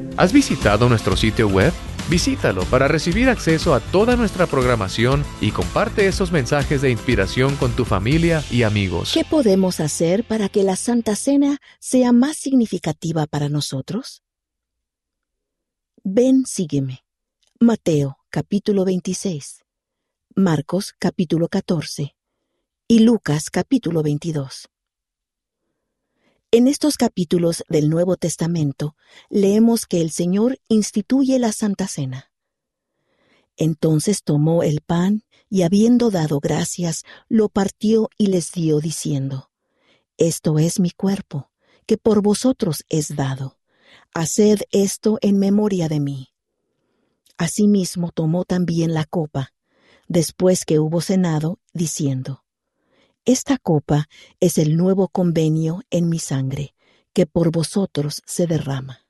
¿Has visitado nuestro sitio web? Visítalo para recibir acceso a toda nuestra programación y comparte esos mensajes de inspiración con tu familia y amigos. ¿Qué podemos hacer para que la Santa Cena sea más significativa para nosotros? Ven, sígueme. Mateo, capítulo 26. Marcos, capítulo 14. Y Lucas, capítulo 22. En estos capítulos del Nuevo Testamento leemos que el Señor instituye la Santa Cena. Entonces tomó el pan y, habiendo dado gracias, lo partió y les dio, diciendo: Esto es mi cuerpo, que por vosotros es dado. Haced esto en memoria de mí. Asimismo tomó también la copa, después que hubo cenado, diciendo: Esta copa es el nuevo convenio en mi sangre, que por vosotros se derrama.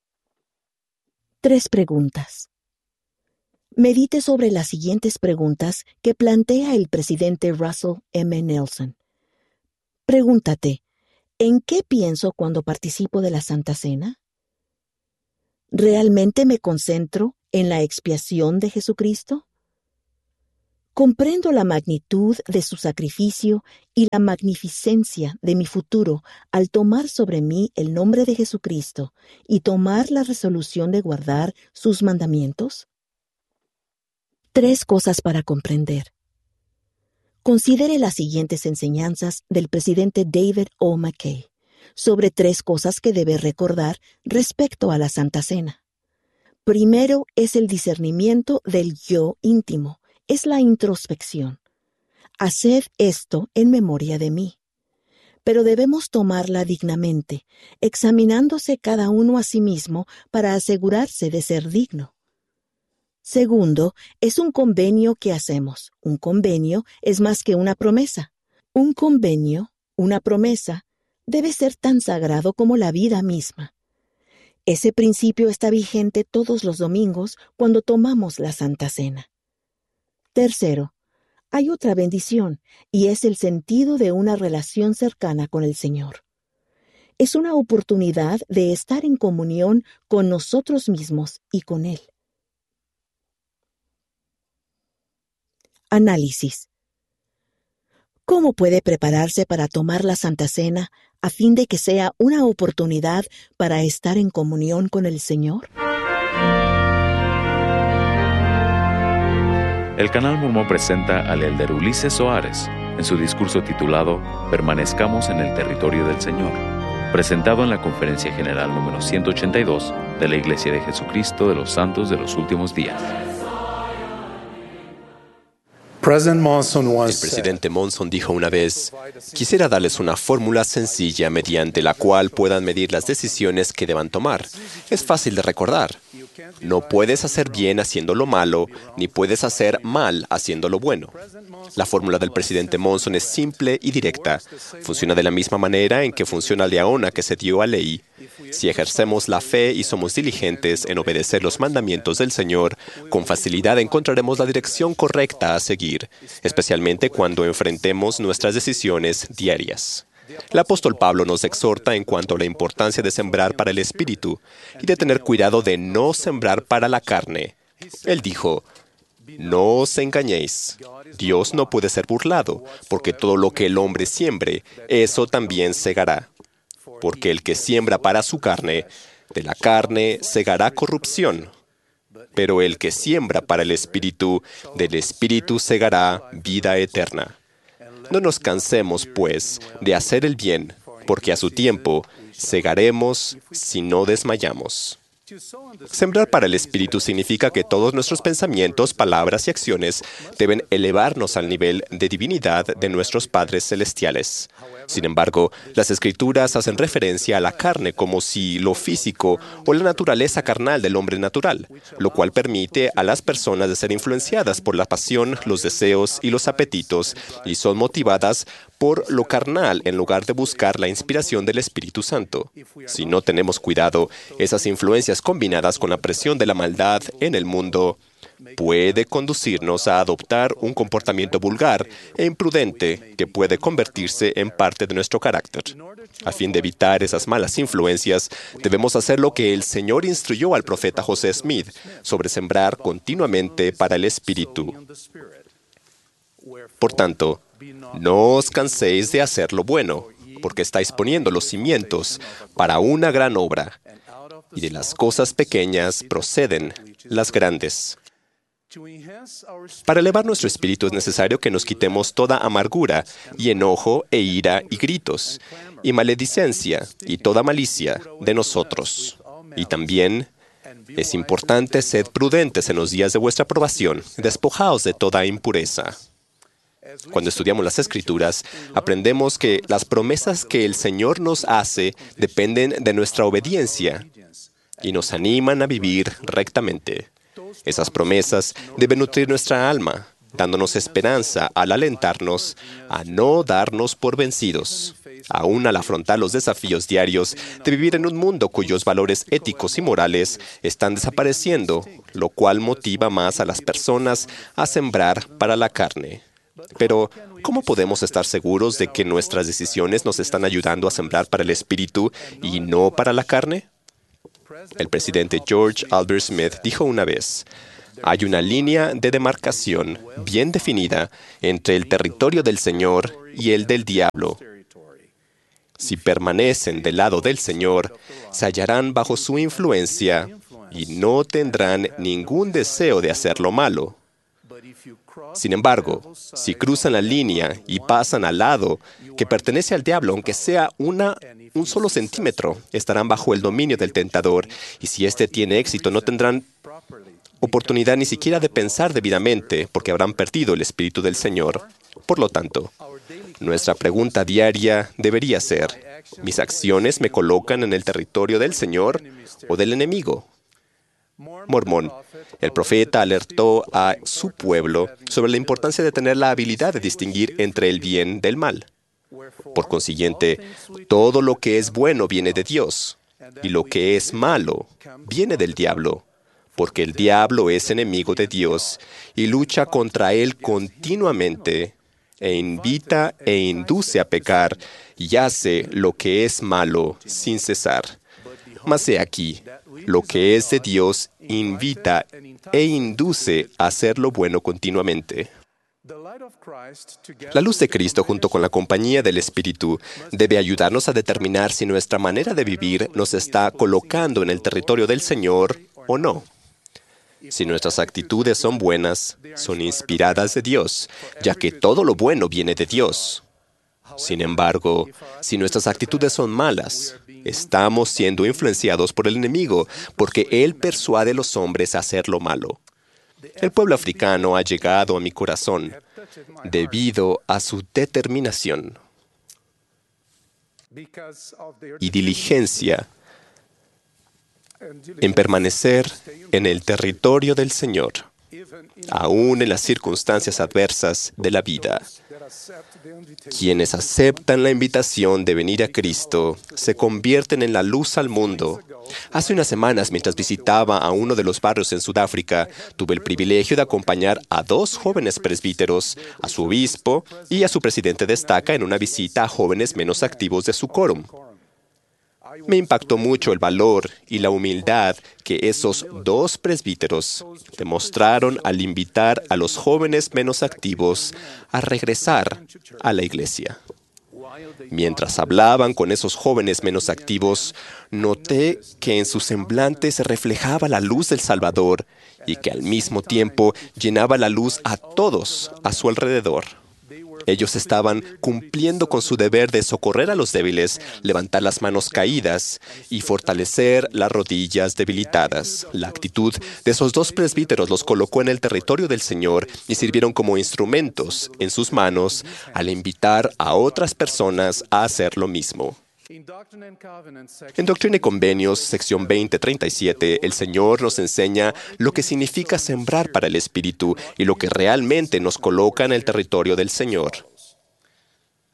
3 preguntas. Medite sobre las siguientes preguntas que plantea el presidente Russell M. Nelson. Pregúntate: ¿en qué pienso cuando participo de la Santa Cena? ¿Realmente me concentro en la expiación de Jesucristo? ¿Comprendo la magnitud de su sacrificio y la magnificencia de mi futuro al tomar sobre mí el nombre de Jesucristo y tomar la resolución de guardar sus mandamientos? 3 cosas para comprender. Considere las siguientes enseñanzas del presidente David O. McKay sobre 3 cosas que debe recordar respecto a la Santa Cena. Primero es el discernimiento del yo íntimo. Es la introspección. Haced esto en memoria de mí. Pero debemos tomarla dignamente, examinándose cada uno a sí mismo para asegurarse de ser digno. Segundo, es un convenio que hacemos. Un convenio es más que una promesa. Un convenio, una promesa, debe ser tan sagrado como la vida misma. Ese principio está vigente todos los domingos cuando tomamos la Santa Cena. Tercero, hay otra bendición, y es el sentido de una relación cercana con el Señor. Es una oportunidad de estar en comunión con nosotros mismos y con Él. Análisis. ¿Cómo puede prepararse para tomar la Santa Cena a fin de que sea una oportunidad para estar en comunión con el Señor? El Canal Mormón presenta al elder Ulises Soares en su discurso titulado Permanezcamos en el territorio del Señor, presentado en la Conferencia General número 182 de la Iglesia de Jesucristo de los Santos de los Últimos Días. El presidente Monson dijo una vez: quisiera darles una fórmula sencilla mediante la cual puedan medir las decisiones que deban tomar. Es fácil de recordar. No puedes hacer bien haciendo lo malo, ni puedes hacer mal haciendo lo bueno. La fórmula del presidente Monson es simple y directa. Funciona de la misma manera en que funciona la leona que se dio a Leí. Si ejercemos la fe y somos diligentes en obedecer los mandamientos del Señor, con facilidad encontraremos la dirección correcta a seguir, especialmente cuando enfrentemos nuestras decisiones diarias. El apóstol Pablo nos exhorta en cuanto a la importancia de sembrar para el Espíritu y de tener cuidado de no sembrar para la carne. Él dijo: no os engañéis. Dios no puede ser burlado, porque todo lo que el hombre siembre, eso también segará. Porque el que siembra para su carne, de la carne segará corrupción. Pero el que siembra para el Espíritu, del Espíritu segará vida eterna. No nos cansemos, pues, de hacer el bien, porque a su tiempo segaremos si no desmayamos. Sembrar para el Espíritu significa que todos nuestros pensamientos, palabras y acciones deben elevarnos al nivel de divinidad de nuestros padres celestiales. Sin embargo, las Escrituras hacen referencia a la carne como si lo físico o la naturaleza carnal del hombre natural, lo cual permite a las personas de ser influenciadas por la pasión, los deseos y los apetitos, y son motivadas por lo carnal en lugar de buscar la inspiración del Espíritu Santo. Si no tenemos cuidado, esas influencias combinadas con la presión de la maldad en el mundo puede conducirnos a adoptar un comportamiento vulgar e imprudente que puede convertirse en parte de nuestro carácter. A fin de evitar esas malas influencias, debemos hacer lo que el Señor instruyó al profeta José Smith sobre sembrar continuamente para el Espíritu. Por tanto, no os canséis de hacer lo bueno, porque estáis poniendo los cimientos para una gran obra, y de las cosas pequeñas proceden las grandes. Para elevar nuestro espíritu es necesario que nos quitemos toda amargura y enojo e ira y gritos, y maledicencia y toda malicia de nosotros. Y también es importante ser prudentes en los días de vuestra probación, despojaos de toda impureza. Cuando estudiamos las Escrituras, aprendemos que las promesas que el Señor nos hace dependen de nuestra obediencia y nos animan a vivir rectamente. Esas promesas deben nutrir nuestra alma, dándonos esperanza al alentarnos a no darnos por vencidos, aún al afrontar los desafíos diarios de vivir en un mundo cuyos valores éticos y morales están desapareciendo, lo cual motiva más a las personas a sembrar para la carne. Pero, ¿cómo podemos estar seguros de que nuestras decisiones nos están ayudando a sembrar para el Espíritu y no para la carne? El presidente George Albert Smith dijo una vez: hay una línea de demarcación bien definida entre el territorio del Señor y el del diablo. Si permanecen del lado del Señor, se hallarán bajo su influencia y no tendrán ningún deseo de hacer lo malo. Sin embargo, si cruzan la línea y pasan al lado que pertenece al diablo, aunque sea un solo centímetro, estarán bajo el dominio del tentador, y si éste tiene éxito, no tendrán oportunidad ni siquiera de pensar debidamente, porque habrán perdido el Espíritu del Señor. Por lo tanto, nuestra pregunta diaria debería ser: ¿mis acciones me colocan en el territorio del Señor o del enemigo? Mormón, el profeta alertó a su pueblo sobre la importancia de tener la habilidad de distinguir entre el bien del mal. Por consiguiente, todo lo que es bueno viene de Dios, y lo que es malo viene del diablo, porque el diablo es enemigo de Dios y lucha contra él continuamente, e invita e induce a pecar, y hace lo que es malo sin cesar. Mas he aquí, lo que es de Dios invita e induce a hacer lo bueno continuamente. La luz de Cristo junto con la compañía del Espíritu debe ayudarnos a determinar si nuestra manera de vivir nos está colocando en el territorio del Señor o no. Si nuestras actitudes son buenas, son inspiradas de Dios, ya que todo lo bueno viene de Dios. Sin embargo, si nuestras actitudes son malas, estamos siendo influenciados por el enemigo, porque él persuade a los hombres a hacer lo malo. El pueblo africano ha llegado a mi corazón debido a su determinación y diligencia en permanecer en el territorio del Señor, aún en las circunstancias adversas de la vida. Quienes aceptan la invitación de venir a Cristo se convierten en la luz al mundo. Hace unas semanas, mientras visitaba a uno de los barrios en Sudáfrica, tuve el privilegio de acompañar a 2 jóvenes presbíteros, a su obispo y a su presidente de estaca en una visita a jóvenes menos activos de su quórum. Me impactó mucho el valor y la humildad que esos 2 presbíteros demostraron al invitar a los jóvenes menos activos a regresar a la iglesia. Mientras hablaban con esos jóvenes menos activos, noté que en sus semblantes se reflejaba la luz del Salvador y que al mismo tiempo llenaba la luz a todos a su alrededor. Ellos estaban cumpliendo con su deber de socorrer a los débiles, levantar las manos caídas y fortalecer las rodillas debilitadas. La actitud de esos 2 presbíteros los colocó en el territorio del Señor y sirvieron como instrumentos en sus manos al invitar a otras personas a hacer lo mismo. En Doctrina y Convenios, sección 20:37, el Señor nos enseña lo que significa sembrar para el Espíritu y lo que realmente nos coloca en el territorio del Señor.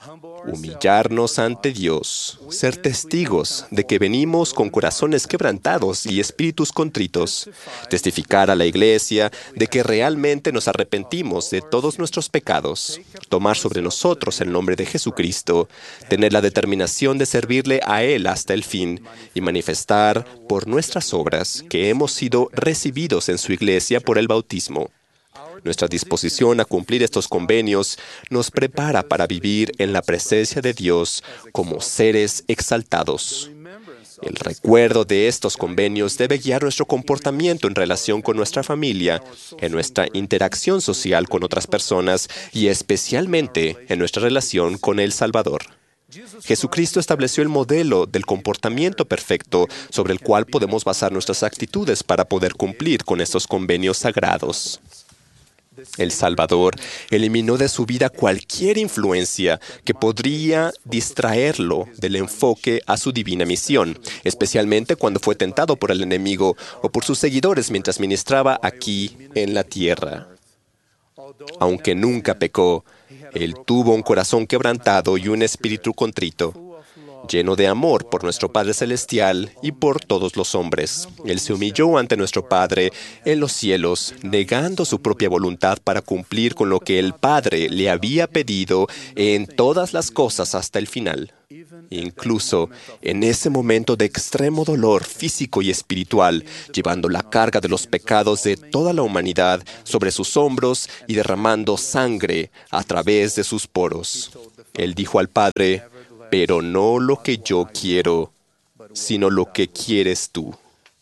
Humillarnos ante Dios, ser testigos de que venimos con corazones quebrantados y espíritus contritos, testificar a la Iglesia de que realmente nos arrepentimos de todos nuestros pecados, tomar sobre nosotros el nombre de Jesucristo, tener la determinación de servirle a Él hasta el fin y manifestar por nuestras obras que hemos sido recibidos en su Iglesia por el bautismo. Nuestra disposición a cumplir estos convenios nos prepara para vivir en la presencia de Dios como seres exaltados. El recuerdo de estos convenios debe guiar nuestro comportamiento en relación con nuestra familia, en nuestra interacción social con otras personas y especialmente en nuestra relación con el Salvador. Jesucristo estableció el modelo del comportamiento perfecto sobre el cual podemos basar nuestras actitudes para poder cumplir con estos convenios sagrados. El Salvador eliminó de su vida cualquier influencia que podría distraerlo del enfoque a su divina misión, especialmente cuando fue tentado por el enemigo o por sus seguidores mientras ministraba aquí en la tierra. Aunque nunca pecó, Él tuvo un corazón quebrantado y un espíritu contrito, lleno de amor por nuestro Padre Celestial y por todos los hombres. Él se humilló ante nuestro Padre en los cielos, negando su propia voluntad para cumplir con lo que el Padre le había pedido en todas las cosas hasta el final. Incluso en ese momento de extremo dolor físico y espiritual, llevando la carga de los pecados de toda la humanidad sobre sus hombros y derramando sangre a través de sus poros. Él dijo al Padre: pero no lo que yo quiero, sino lo que quieres tú.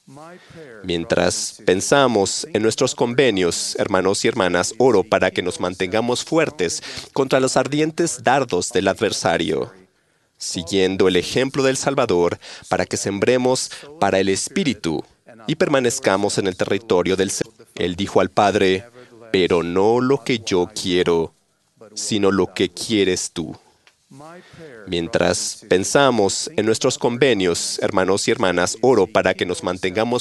Mientras pensamos en nuestros convenios, hermanos y hermanas, oro para que nos mantengamos fuertes contra los ardientes dardos del adversario, siguiendo el ejemplo del Salvador, para que sembremos para el Espíritu y permanezcamos en el territorio del Señor. Él dijo al Padre: pero no lo que yo quiero, sino lo que quieres tú. Mientras pensamos en nuestros convenios, hermanos y hermanas, oro para que nos mantengamos